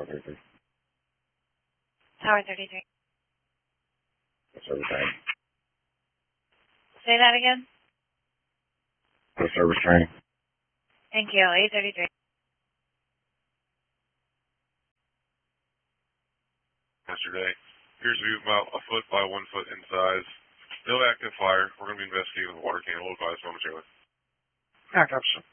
Tower 33. Tower 33. Service training. Say that again? Service training. Thank you. 833. Yesterday. Appears to be about a foot by 1 foot in size. No active fire. We're going to be investigating the water cannon. We'll advise momentarily. Back up, sir.